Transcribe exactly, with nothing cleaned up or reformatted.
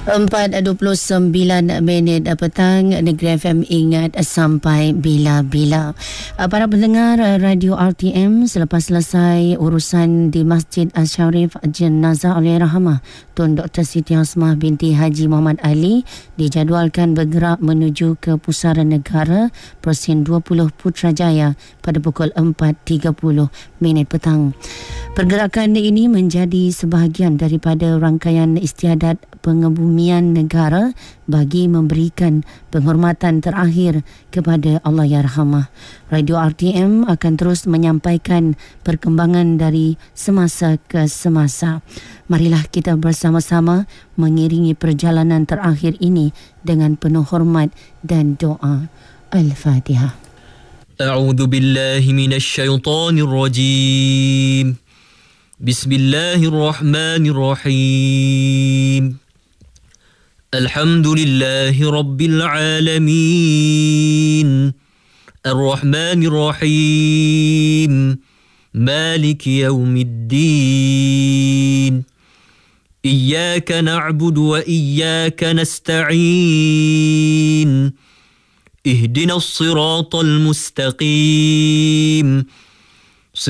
empat dua puluh sembilan minit petang, Negeri F M ingat sampai bila-bila. Para pendengar Radio R T M, selepas selesai urusan di Masjid Asy-Syarif Jenazah Allahyarhamah Tun Doktor Siti Hasmah binti Haji Muhammad Ali dijadualkan bergerak menuju ke Pusaran Negara Persen dua puluh Putrajaya pada pukul empat tiga puluh minit petang. Pergerakan ini menjadi sebahagian daripada rangkaian istiadat pengebumian negara bagi memberikan penghormatan terakhir kepada Allahyarhamah. Radio R T M akan terus menyampaikan perkembangan dari semasa ke semasa. Marilah kita bersama-sama mengiringi perjalanan terakhir ini dengan penuh hormat dan doa. Al-Fatihah. A'udzu billahi minasy syaithanir rajim. Bismillahirrahmanirrahim. Alhamdulillahi rabbil alamin. Ar-Rahmanir Rahim. Maliki yaumiddin. Iyyaka na'budu wa iyyaka nasta'in. Ihdinas siratal mustaqim.